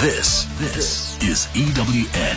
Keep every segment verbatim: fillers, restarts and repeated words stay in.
This, this is E W N.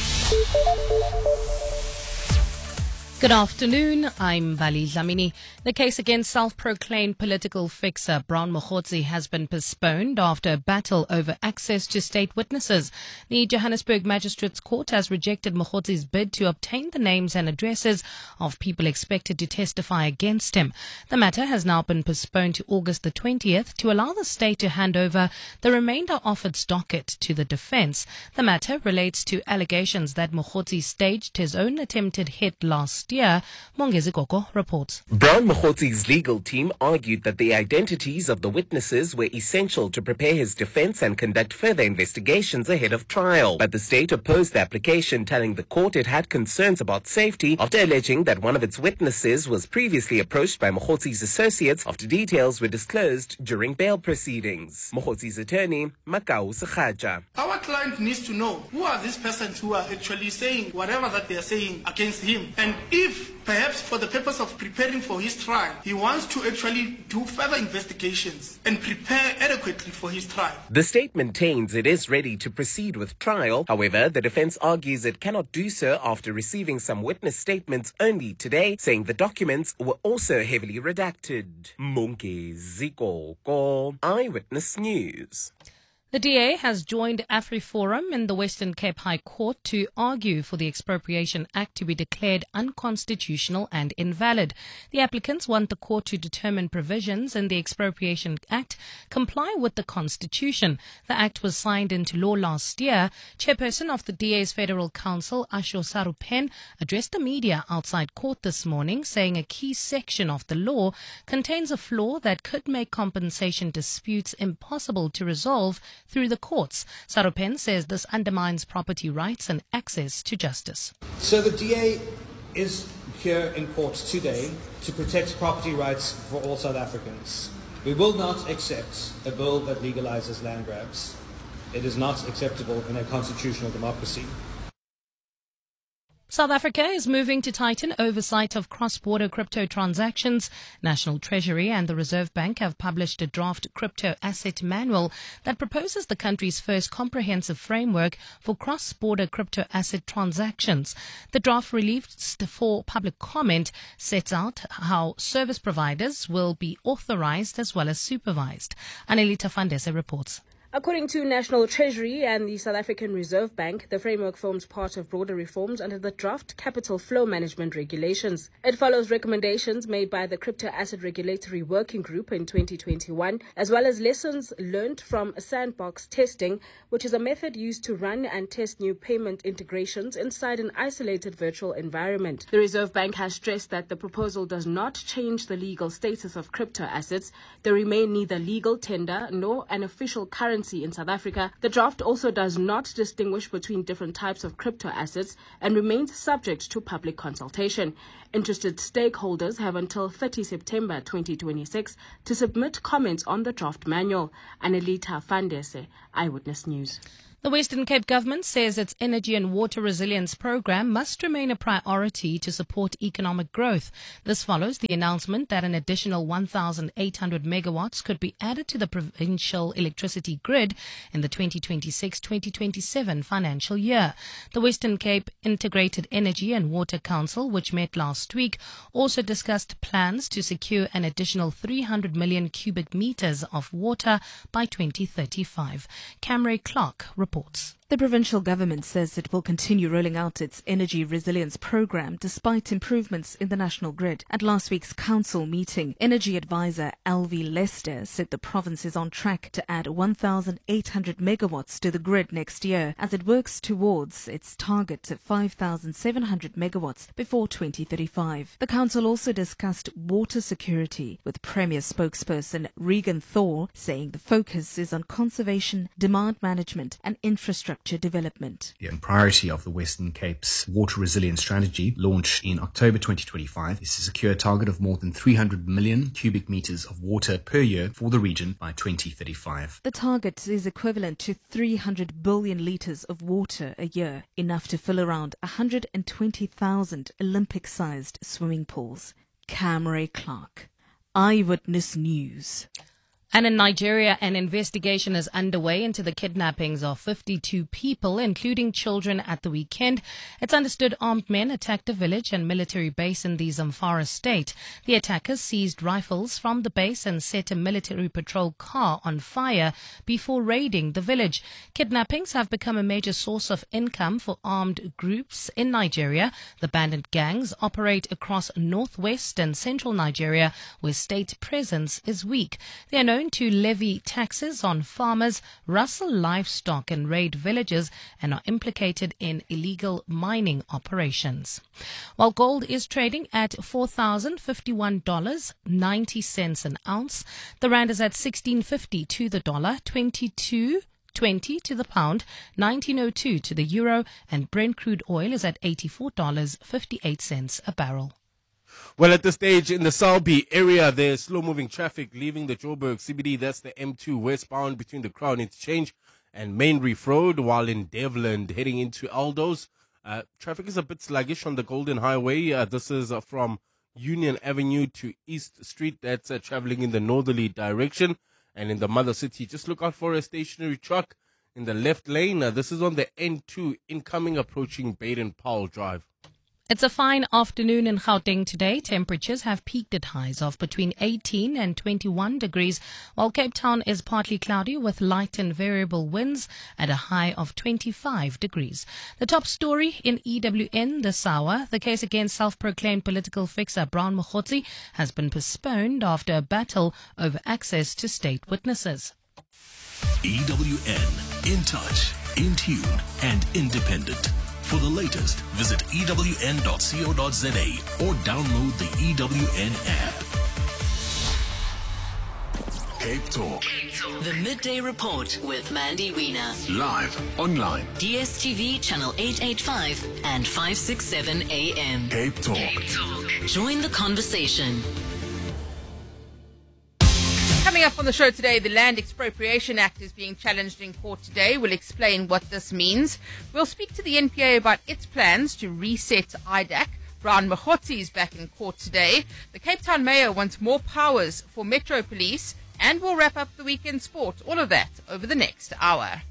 Good afternoon, I'm Vali Dlamini. The case against self-proclaimed political fixer Brown Mokgotsi has been postponed after a battle over access to state witnesses. The Johannesburg Magistrates Court has rejected Mokgotsi's bid to obtain the names and addresses of people expected to testify against him. The matter has now been postponed to August the twentieth to allow the state to hand over the remainder of its docket to the defense. The matter relates to allegations that Mokgotsi staged his own attempted hit last year. Mongezi Gogo reports. Brown Mokgotsi's legal team argued that the identities of the witnesses were essential to prepare his defense and conduct further investigations ahead of trial. But the state opposed the application, telling the court it had concerns about safety after alleging that one of its witnesses was previously approached by Mokgotsi's associates after details were disclosed during bail proceedings. Mokgotsi's attorney, Makau Sekhaja. Our client needs to know who are these persons who are actually saying whatever that they are saying against him. And if perhaps for the purpose of preparing for his trial, he wants to actually do further investigations and prepare adequately for his trial. The state maintains it is ready to proceed with trial. However, the defense argues it cannot do so after receiving some witness statements only today, saying the documents were also heavily redacted. Mongezi Gogo, Eyewitness News. The D A has joined AfriForum in the Western Cape High Court to argue for the Expropriation Act to be declared unconstitutional and invalid. The applicants want the court to determine provisions in the Expropriation Act comply with the Constitution. The act was signed into law last year. Chairperson of the D A's Federal Council, Asho Sarupen, addressed the media outside court this morning, saying a key section of the law contains a flaw that could make compensation disputes impossible to resolve through the courts. Sarupen says this undermines property rights and access to justice. So the D A is here in court today to protect property rights for all South Africans. We will not accept a bill that legalizes land grabs. It is not acceptable in a constitutional democracy. South Africa is moving to tighten oversight of cross-border crypto transactions. National Treasury and the Reserve Bank have published a draft crypto asset manual that proposes the country's first comprehensive framework for cross-border crypto asset transactions. The draft, released for public comment, sets out how service providers will be authorized as well as supervised. Anelita Fandese reports. According to National Treasury and the South African Reserve Bank, the framework forms part of broader reforms under the draft Capital Flow Management Regulations. It follows recommendations made by the Crypto Asset Regulatory Working Group in twenty twenty-one, as well as lessons learned from sandbox testing, which is a method used to run and test new payment integrations inside an isolated virtual environment. The Reserve Bank has stressed that the proposal does not change the legal status of crypto assets. They remain neither legal tender nor an official currency in South Africa. The draft also does not distinguish between different types of crypto assets and remains subject to public consultation. Interested stakeholders have until thirtieth September twenty twenty-six to submit comments on the draft manual. Anelita Fandese, Eyewitness News. The Western Cape government says its energy and water resilience program must remain a priority to support economic growth. This follows the announcement that an additional one thousand eight hundred megawatts could be added to the provincial electricity grid in the twenty twenty-six twenty twenty-seven financial year. The Western Cape Integrated Energy and Water Council, which met last week, also discussed plans to secure an additional three hundred million cubic meters of water by twenty thirty-five. Camry Clark reports. The provincial government says it will continue rolling out its energy resilience program despite improvements in the national grid. At last week's council meeting, energy advisor Alvi Lester said the province is on track to add one thousand eight hundred megawatts to the grid next year as it works towards its target of five thousand seven hundred megawatts before twenty thirty-five. The council also discussed water security, with Premier spokesperson Regan Thor saying the focus is on conservation, demand management and infrastructure development. The priority of the Western Cape's water resilience strategy, launched in October twenty twenty-five, is to secure a target of more than three hundred million cubic meters of water per year for the region by twenty thirty-five. The target is equivalent to three hundred billion litres of water a year, enough to fill around one hundred twenty thousand Olympic-sized swimming pools. Camry Clark, Eyewitness News. And in Nigeria, an investigation is underway into the kidnappings of fifty-two people, including children, at the weekend. It's understood armed men attacked a village and military base in the Zamfara state. The attackers seized rifles from the base and set a military patrol car on fire before raiding the village. Kidnappings have become a major source of income for armed groups in Nigeria. The bandit gangs operate across northwest and central Nigeria, where state presence is weak. They are known to levy taxes on farmers, rustle livestock and raid villages, and are implicated in illegal mining operations. While gold is trading at four thousand fifty-one dollars and ninety cents an ounce, the rand is at sixteen fifty to the dollar, twenty-two twenty to the pound, nineteen oh two to the euro, and Brent crude oil is at eighty-four dollars and fifty-eight cents a barrel. Well, at this stage in the Selby area, there's slow-moving traffic leaving the Joburg C B D. That's the M two westbound between the Crown Interchange and Main Reef Road, while in Devland heading into Aldos. Uh, traffic is a bit sluggish on the Golden Highway. Uh, this is uh, from Union Avenue to East Street. That's uh, traveling in the northerly direction. And in the Mother City, just look out for a stationary truck in the left lane. Uh, this is on the N two incoming approaching Baden-Powell Drive. It's a fine afternoon in Gauteng today. Temperatures have peaked at highs of between eighteen and twenty-one degrees, while Cape Town is partly cloudy with light and variable winds at a high of twenty-five degrees. The top story in E W N this hour: the case against self-proclaimed political fixer Brown Mokgotsi has been postponed after a battle over access to state witnesses. E W N, in touch, in tune, and independent. For the latest, visit E W N dot co dot za or download the E W N app. Cape Talk. The Midday Report with Mandy Wiener. Live, online. D S T V channel eight eighty-five and five sixty-seven A M. Cape Talk. Cape Talk. Join the conversation. Coming up on the show today, the Land Expropriation Act is being challenged in court today. We'll explain what this means. We'll speak to the N P A about its plans to reset I D A C. Brown Mokgotsi is back in court today. The Cape Town Mayor wants more powers for Metro Police, and we'll wrap up the weekend sport. All of that over the next hour.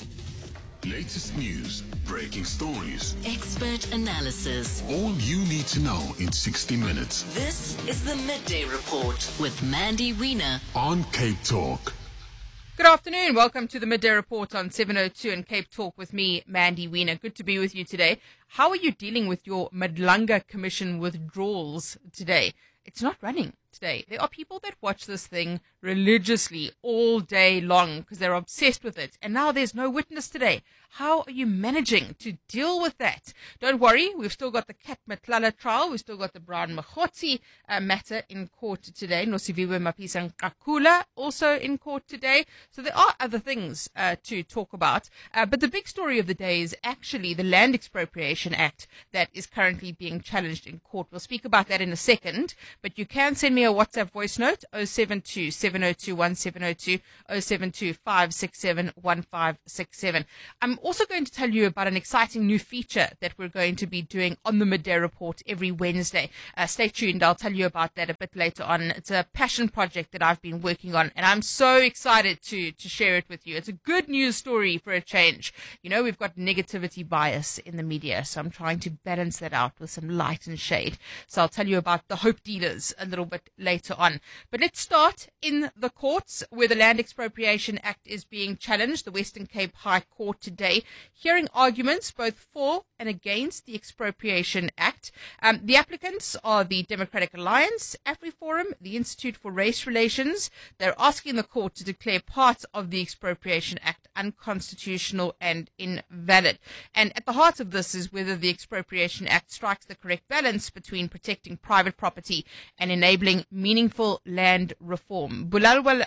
Latest news, breaking stories, expert analysis. All you need to know in sixty minutes. This is the Midday Report with Mandy Wiener on Cape Talk. Good afternoon. Welcome to the Midday Report on seven oh two and Cape Talk with me, Mandy Wiener. Good to be with you today. How are you dealing with your Madlanga Commission withdrawals today? It's not running today. There are people that watch this thing religiously all day long because they're obsessed with it. And now there's no witness today. How are you managing to deal with that? Don't worry, we've still got the Kat Matlala trial. We've still got the Brown Mokgotsi uh, matter in court today. Nosiviwe Mapisa-Nqakula also in court today. So there are other things uh, to talk about. Uh, but the big story of the day is actually the Land Expropriation Act that is currently being challenged in court. We'll speak about that in a second. But you can send me a WhatsApp voice note, oh seven two, seven oh two, one seven oh two, oh seven two, five six seven, one five six seven. I'm also going to tell you about an exciting new feature that we're going to be doing on the Midday Report every Wednesday. Uh, stay tuned. I'll tell you about that a bit later on. It's a passion project that I've been working on, and I'm so excited to, to share it with you. It's a good news story for a change. You know, we've got negativity bias in the media, so I'm trying to balance that out with some light and shade. So I'll tell you about the hope dealers a little bit later on. But let's start in the courts where the Land Expropriation Act is being challenged. The Western Cape High Court today hearing arguments both for and against the Expropriation Act. Um, the applicants are the Democratic Alliance, AfriForum, the Institute for Race Relations. They're asking the court to declare part of the Expropriation Act unconstitutional and invalid. And at the heart of this is whether the Expropriation Act strikes the correct balance between protecting private property and enabling meaningful land reform. Bulawa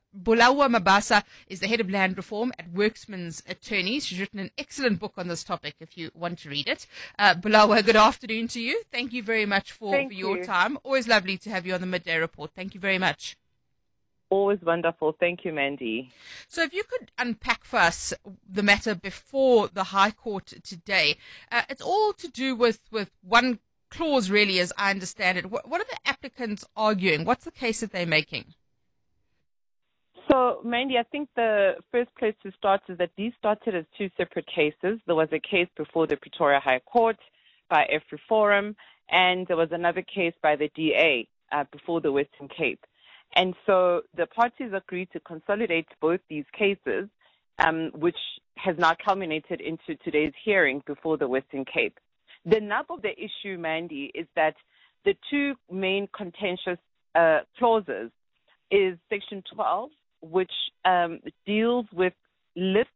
Mabasa is the head of land reform at Worksman's Attorneys. She's written an excellent book on this topic if you want to read it. Uh, Bulawa, good afternoon to you. Thank you very much for, for your you. time. Always lovely to have you on the Midday Report. Thank you very much. Always wonderful. Thank you, Mandy. So if you could unpack for us the matter before the High Court today. Uh, it's all to do with, with one clause, really, as I understand it. What, what are the applicants arguing? What's the case that they're making? So, Mandy, I think the first place to start is that these started as two separate cases. There was a case before the Pretoria High Court by AfriForum, and there was another case by the D A uh, before the Western Cape. And so the parties agreed to consolidate both these cases, um, which has now culminated into today's hearing before the Western Cape. The nub of the issue, Mandy, is that the two main contentious uh, clauses is Section twelve, which um, deals with lists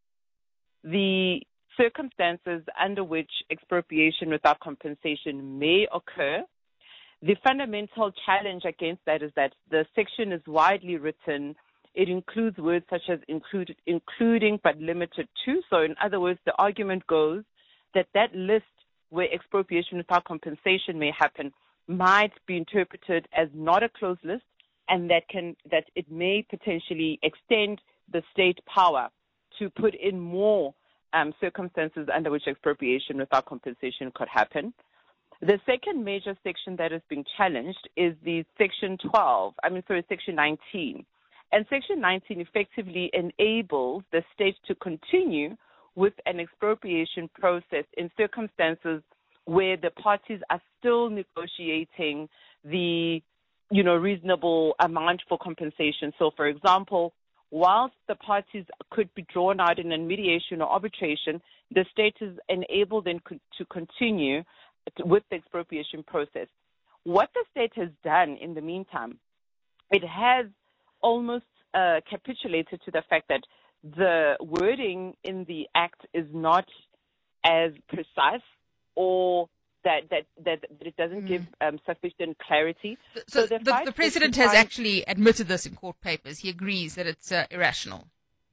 the circumstances under which expropriation without compensation may occur. The fundamental challenge against that is that the section is widely written. It includes words such as include, including but limited to. So in other words, the argument goes that that list where expropriation without compensation may happen might be interpreted as not a closed list, and that can that it may potentially extend the state power to put in more um, circumstances under which expropriation without compensation could happen. The second major section that is being challenged is the Section twelve, I mean, sorry, Section nineteen. And Section nineteen effectively enables the state to continue with an expropriation process in circumstances where the parties are still negotiating the, you know, reasonable amount for compensation. So, for example, whilst the parties could be drawn out in a mediation or arbitration, the state is enabled then to continue with the expropriation process. What the state has done in the meantime, it has almost uh, capitulated to the fact that the wording in the act is not as precise, or that that, that it doesn't mm. give um, sufficient clarity. So, so the, the, the president has actually admitted this in court papers. He agrees that it's uh, irrational.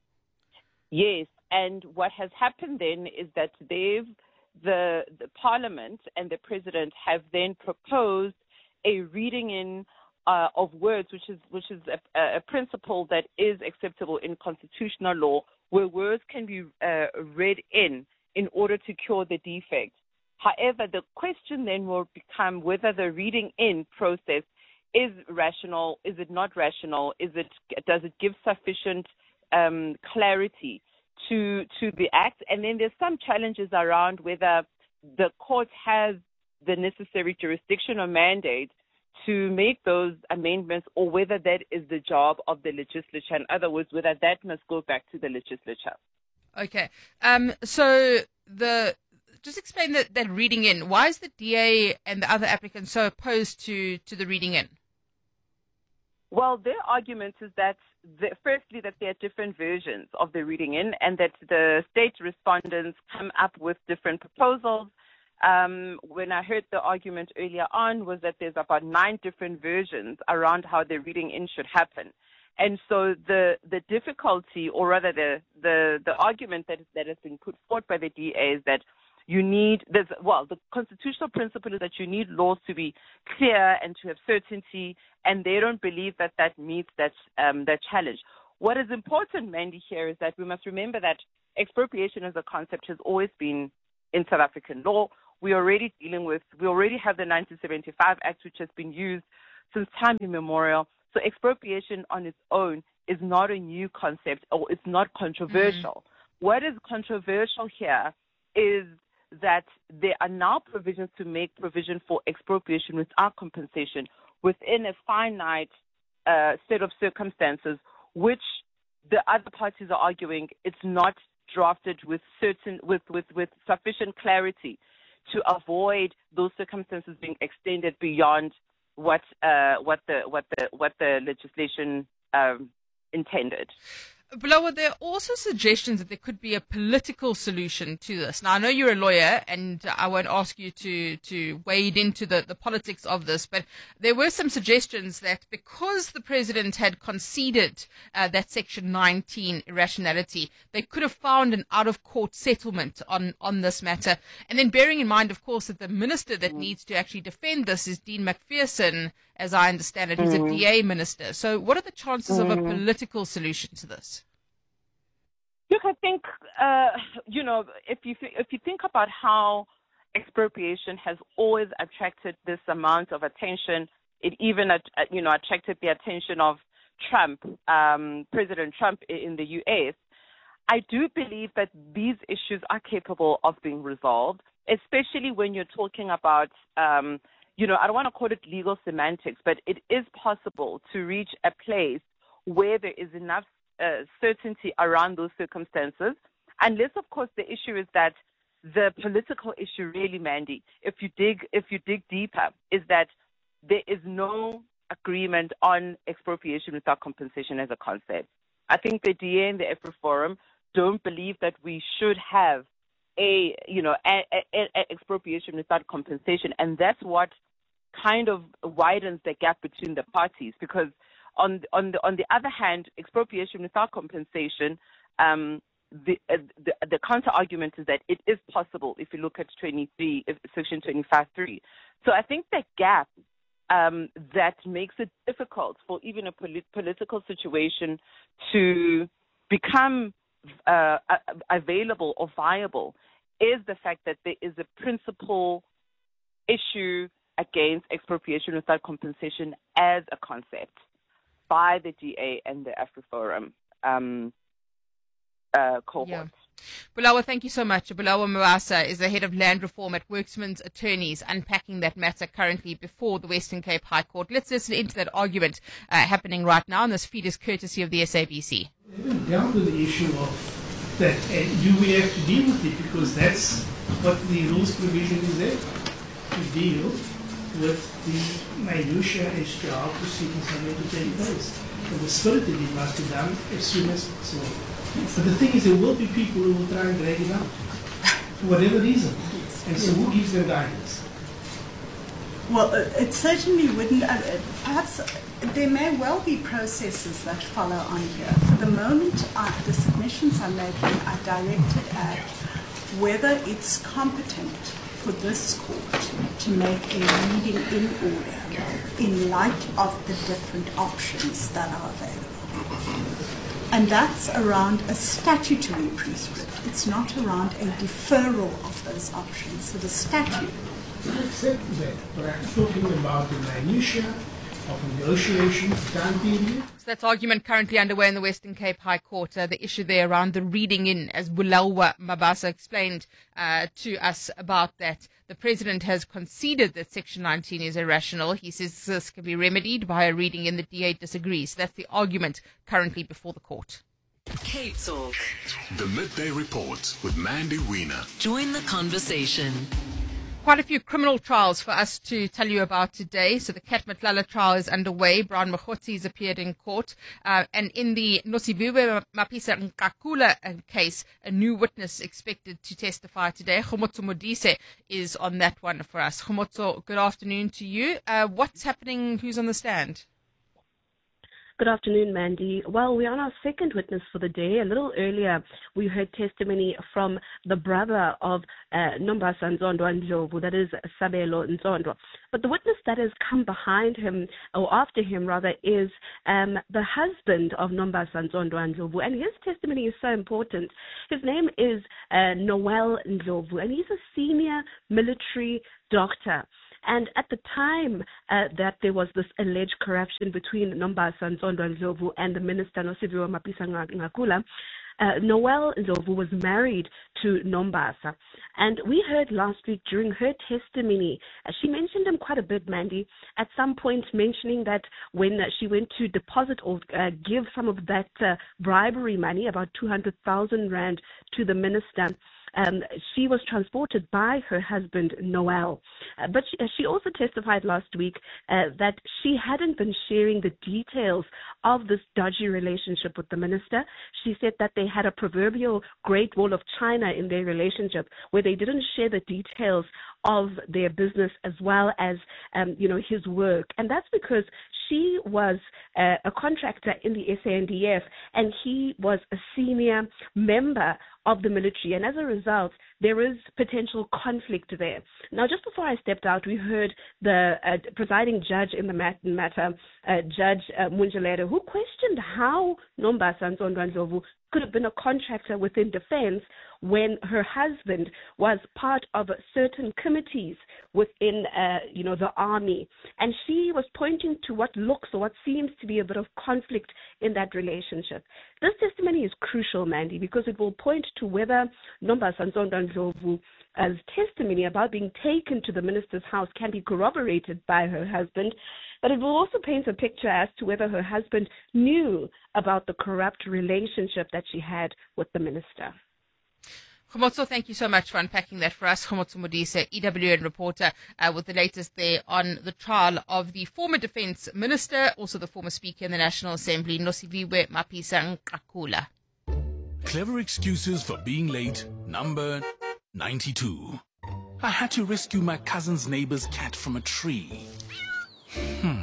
Yes, and what has happened then is that they've The, the Parliament and the President have then proposed a reading in uh, of words, which is which is a, a principle that is acceptable in constitutional law, where words can be uh, read in in order to cure the defect. However, the question then will become whether the reading in process is rational, is it not rational, is it does it give sufficient um, clarity to to the act. And then there's some challenges around whether the court has the necessary jurisdiction or mandate to make those amendments, or whether that is the job of the legislature. In other words, whether that must go back to the legislature. Okay. Um, so the just explain that, that reading in. Why is the D A and the other applicants so opposed to, to the reading in? Well, their argument is that, the, firstly, that there are different versions of the reading in, and that the state respondents come up with different proposals. Um, when I heard the argument earlier on, was that there's about nine different versions around how the reading in should happen. And so the the difficulty, or rather the the, the argument that, that has been put forward by the D A is that you need, there's, well, the constitutional principle is that you need laws to be clear and to have certainty, and they don't believe that that meets that, um, that challenge. What is important, Mandy, here is that we must remember that expropriation as a concept has always been in South African law. We're already dealing with, we already have the nineteen seventy-five Act, which has been used since time immemorial. So expropriation on its own is not a new concept, or it's not controversial. Mm-hmm. What is controversial here is that there are now provisions to make provision for expropriation without compensation within a finite uh, set of circumstances, which the other parties are arguing it's not drafted with certain with, with, with sufficient clarity to avoid those circumstances being extended beyond what uh, what the what the what the legislation um, intended. Bulawa, there are also suggestions that there could be a political solution to this. Now, I know you're a lawyer, and I won't ask you to, to wade into the, the politics of this, but there were some suggestions that because the president had conceded uh, that Section nineteen irrationality, they could have found an out-of-court settlement on, on this matter. And then bearing in mind, of course, that the minister that needs to actually defend this is Dean McPherson, as I understand it, who's mm. a D A minister. So what are the chances mm. of a political solution to this? Look, I think, uh, you know, if you if you think about how expropriation has always attracted this amount of attention, it even, you know, attracted the attention of Trump, um, President Trump in the U S, I do believe that these issues are capable of being resolved, especially when you're talking about, um, you know, I don't want to call it legal semantics, but it is possible to reach a place where there is enough uh, certainty around those circumstances, unless, of course, the issue is that the political issue really, Mandy, if you dig, if you dig deeper, is that there is no agreement on expropriation without compensation as a concept. I think the D A and the AfriForum don't believe that we should have a, you know, a, a, a expropriation without compensation, and that's what kind of widens the gap between the parties. Because on on the on the other hand, expropriation without compensation, um, the, uh, the the counter argument is that it is possible if you look at twenty-three, section twenty-five three. So I think the gap um, that makes it difficult for even a polit- political situation to become Uh, available or viable is the fact that there is a principal issue against expropriation without compensation as a concept by the D A and the AfriForum um, uh, cohort. Yeah. Bulawa, thank you so much. Bulawa Mabasa is the head of land reform at Worksman's Attorneys, unpacking that matter currently before the Western Cape High Court. Let's listen into that argument uh, happening right now, and this feed is courtesy of the S A B C. We haven't dealt with the issue of that, and do we have to deal with it? Because that's what the rules provision is there, to deal with the minutiae as to how proceedings are going to take place. And the spirit of it must be done as soon as possible. But the thing is, there will be people who will try and drag it out, for whatever reason. And so who gives them guidance? Well, it certainly wouldn't. Uh, perhaps there may well be processes that follow on here. For the moment, uh, the submissions I'm making are directed at whether it's competent for this court to make a reading in order in light of the different options that are available. And that's around a statutory prescript. It's not around a deferral of those options. So the statute. I accept that, but I'm talking about the minutiae of negotiation time period. So that's argument currently underway in the Western Cape High Court. Uh, the issue there around the reading in, as Bulawa Mabasa explained uh, to us about that. The President has conceded that Section nineteen is irrational. He says this can be remedied by a reading in. The D A disagrees. That's the argument currently before the court. Cape Talk. The Midday Report with Mandy Wiener. Join the conversation. Quite a few criminal trials for us to tell you about today. So the Kat Matlala trial is underway. Brian Mokgotsi has appeared in court. Uh, and in the Nosiviwe Mapisa Nkakula case, a new witness expected to testify today. Khomotso Modise is on that one for us. Khomotso, good afternoon to you. Uh, what's happening? Who's on the stand? Good afternoon, Mandy. Well, we're on our second witness for the day. A little earlier, we heard testimony from the brother of uh, Nombasa Nzondwa Ndlovu, that is Sabelo Nzondwa. But the witness that has come behind him, or after him rather, is um, the husband of Nombasa Nzondwa Ndlovu, and his testimony is so important. His name is uh, Noel Ndlovu, and he's a senior military doctor. And at the time uh, that there was this alleged corruption between Nombasa Nzondwa Ndlovu and the minister Nosiviwe Mapisa Nkakula, uh, Noel Ndlovu was married to Nombasa. And we heard last week during her testimony, uh, she mentioned him quite a bit, Mandy, at some point mentioning that when uh, she went to deposit or uh, give some of that uh, bribery money, about two hundred thousand rand, to the minister, Um, she was transported by her husband, Noel. Uh, but she, she also testified last week uh, that she hadn't been sharing the details of this dodgy relationship with the minister. She said that they had a proverbial Great Wall of China in their relationship, where they didn't share the details of their business as well as, um, you know, his work. And that's because she was uh, a contractor in the S A N D F, and he was a senior member of the military, and as a result, there is potential conflict there. Now, just before I stepped out, we heard the uh, presiding judge in the matter, uh, Judge uh, Munjalere, who questioned how Nombasa Nzondwa Ndlovu could have been a contractor within defense when her husband was part of certain committees within, uh, you know, the army. And she was pointing to what looks or what seems to be a bit of conflict in that relationship. This testimony is crucial, Mandy, because it will point to whether Nombasa Ndlovu's testimony about being taken to the minister's house can be corroborated by her husband, but it will also paint a picture as to whether her husband knew about the corrupt relationship that she had with the minister. Khomotso, thank you so much for unpacking that for us. Khomotso Modise, E W N reporter, uh, with the latest there on the trial of the former defense minister, also the former speaker in the National Assembly, Nosiviwe Mapisa-Nqakula. Clever excuses for being late, number ninety-two. I had to rescue my cousin's neighbor's cat from a tree. Hmm.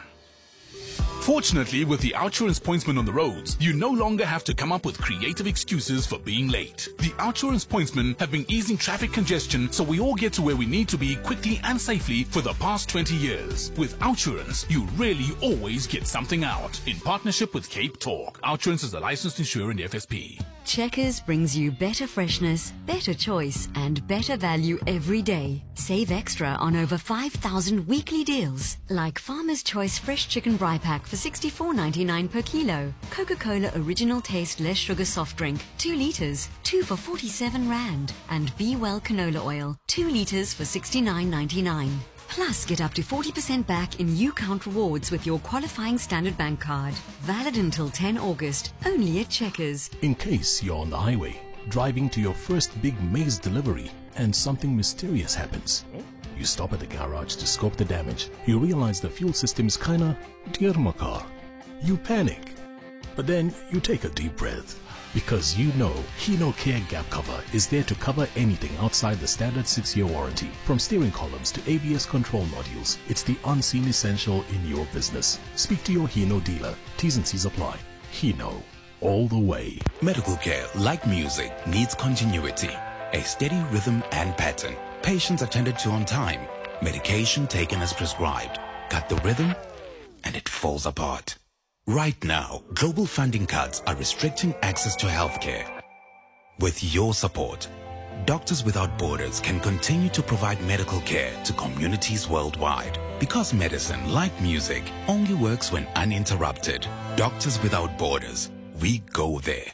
Fortunately, with the OUTsurance Pointsman on the roads, you no longer have to come up with creative excuses for being late. The OUTsurance Pointsmen have been easing traffic congestion so we all get to where we need to be quickly and safely for the past twenty years. With OUTsurance, you really always get something out. In partnership with Cape Talk, OUTsurance is a licensed insurer in the F S P. Checkers brings you better freshness, better choice, and better value every day. Save extra on over five thousand weekly deals, like Farmer's Choice Fresh Chicken Bri Pack for sixty-four ninety-nine per kilo. Coca-Cola Original Taste Less Sugar Soft Drink, two litres, two for forty-seven rand. And Be Well Canola Oil, two litres for sixty-nine ninety-nine. Plus, get up to forty percent back in U-Count rewards with your qualifying Standard Bank card. Valid until the tenth of August, only at Checkers. In case you're on the highway, driving to your first big maize delivery, and something mysterious happens. You stop at the garage to scope the damage. You realize the fuel system is kinda dear my car. You panic. But then you take a deep breath. Because you know Hino Care Gap Cover is there to cover anything outside the standard six-year warranty. From steering columns to A B S control modules, it's the unseen essential in your business. Speak to your Hino dealer. T's and C's apply. Hino, all the way. Medical care, like music, needs continuity, a steady rhythm and pattern. Patients attended to on time, medication taken as prescribed. Cut the rhythm, and it falls apart. Right now, global funding cuts are restricting access to healthcare. With your support, Doctors Without Borders can continue to provide medical care to communities worldwide. Because medicine, like music, only works when uninterrupted. Doctors Without Borders, we go there.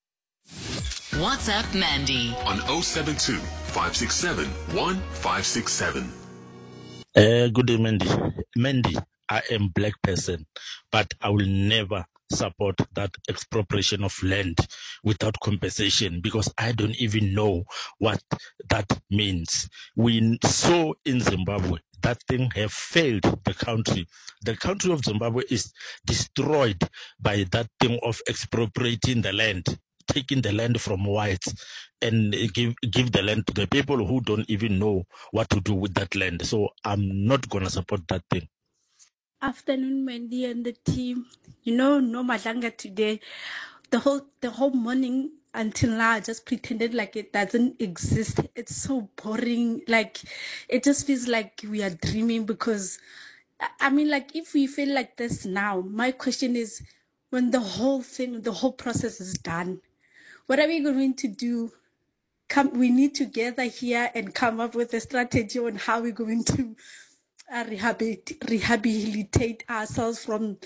What's up, Mandy? On oh seven two, five six seven, one five six seven. Uh, good day, Mandy. Mandy, I am black person, but I will never support that expropriation of land without compensation because I don't even know what that means. We saw in Zimbabwe that thing have failed the country. The country of Zimbabwe is destroyed by that thing of expropriating the land, taking the land from whites and give give the land to the people who don't even know what to do with that land. So I'm not going to support that thing. Afternoon, Mandy and the team. You know, no Madanga today. The whole the whole morning until now, I just pretended like it doesn't exist. It's so boring. Like, it just feels like we are dreaming because, I mean, like, if we feel like this now, my question is, when the whole thing, the whole process is done, what are we going to do? Come, we need to gather here and come up with a strategy on how we're going to uh, rehabilitate, rehabilitate ourselves from